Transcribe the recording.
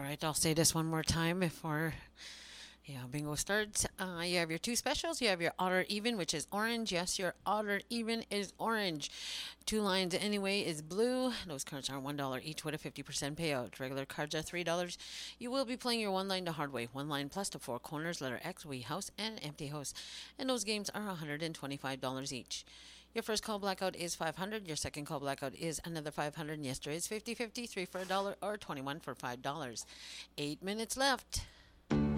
right, I'll say this one more time before bingo starts. You have your two specials. You have your odd or even, which is orange. Yes, your odd or even is orange. Two lines anyway is blue. Those cards are $1 each with a 50% payout. Regular cards are $3. You will be playing your one line to hard way. One line plus to four corners, letter X, wee house, and empty house. And those games are $125 each. Your first call blackout is 500. Your second call blackout is another 500. And yesterday is 50-50, 3 for $1 or 21 for $5. 8 minutes left.